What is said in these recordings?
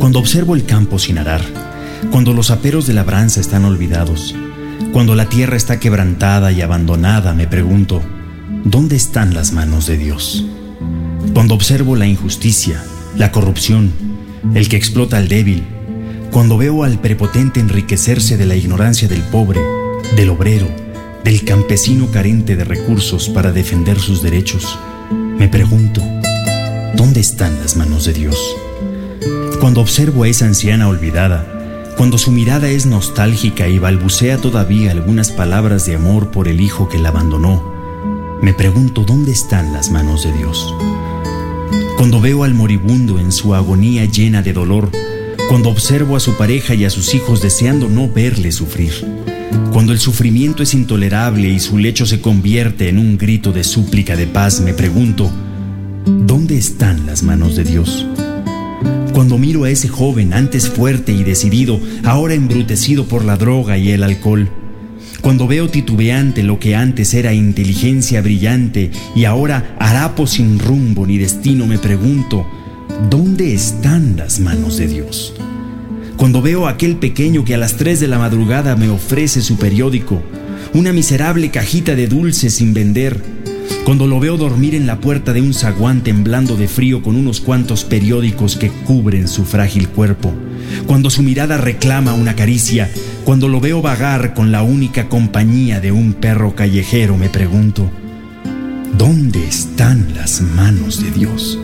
Cuando observo el campo sin arar, cuando los aperos de labranza están olvidados, cuando la tierra está quebrantada y abandonada, me pregunto, ¿dónde están las manos de Dios? Cuando observo la injusticia, la corrupción, el que explota al débil, cuando veo al prepotente enriquecerse de la ignorancia del pobre, del obrero, del campesino carente de recursos para defender sus derechos, me pregunto, ¿dónde están las manos de Dios? Cuando observo a esa anciana olvidada, cuando su mirada es nostálgica y balbucea todavía algunas palabras de amor por el hijo que la abandonó, me pregunto dónde están las manos de Dios. Cuando veo al moribundo en su agonía llena de dolor, cuando observo a su pareja y a sus hijos deseando no verle sufrir, cuando el sufrimiento es intolerable y su lecho se convierte en un grito de súplica de paz, me pregunto, ¿dónde están las manos de Dios? Cuando miro a ese joven, antes fuerte y decidido, ahora embrutecido por la droga y el alcohol, cuando veo titubeante lo que antes era inteligencia brillante y ahora harapo sin rumbo ni destino, me pregunto, ¿dónde están las manos de Dios? Cuando veo a aquel pequeño que a las 3 de la madrugada me ofrece su periódico, una miserable cajita de dulces sin vender, cuando lo veo dormir en la puerta de un zaguán temblando de frío con unos cuantos periódicos que cubren su frágil cuerpo, cuando su mirada reclama una caricia, cuando lo veo vagar con la única compañía de un perro callejero, me pregunto, ¿dónde están las manos de Dios?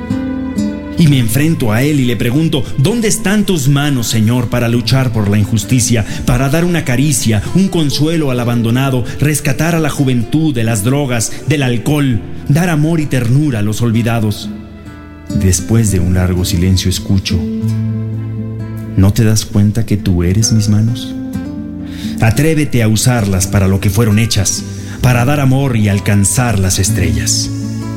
Y me enfrento a él y le pregunto, ¿dónde están tus manos, Señor, para luchar por la injusticia, para dar una caricia, un consuelo al abandonado, rescatar a la juventud de las drogas, del alcohol, dar amor y ternura a los olvidados? Después de un largo silencio escucho, ¿no te das cuenta que tú eres mis manos? Atrévete a usarlas para lo que fueron hechas, para dar amor y alcanzar las estrellas.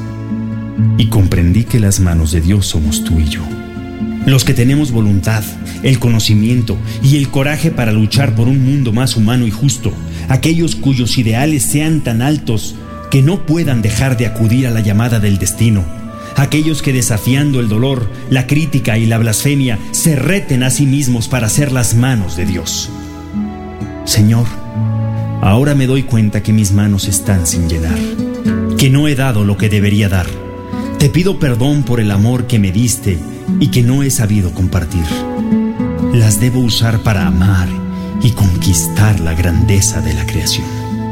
Y comprendí que las manos de Dios somos tú y yo. Los que tenemos voluntad, el conocimiento y el coraje para luchar por un mundo más humano y justo. Aquellos cuyos ideales sean tan altos que no puedan dejar de acudir a la llamada del destino. Aquellos que desafiando el dolor, la crítica y la blasfemia se reten a sí mismos para ser las manos de Dios. Señor, ahora me doy cuenta que mis manos están sin llenar, que no he dado lo que debería dar. Te pido perdón por el amor que me diste y que no he sabido compartir. Las debo usar para amar y conquistar la grandeza de la creación.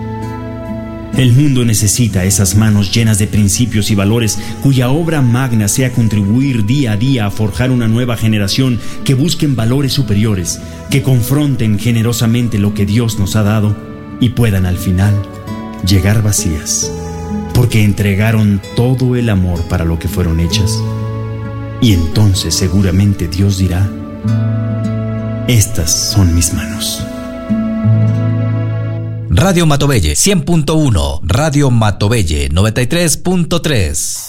El mundo necesita esas manos llenas de principios y valores cuya obra magna sea contribuir día a día a forjar una nueva generación que busquen valores superiores, que confronten generosamente lo que Dios nos ha dado y puedan al final llegar vacías, porque entregaron todo el amor para lo que fueron hechas. Y entonces seguramente Dios dirá, estas son mis manos. Radio Matovelle 100.1, Radio Matovelle 93.3.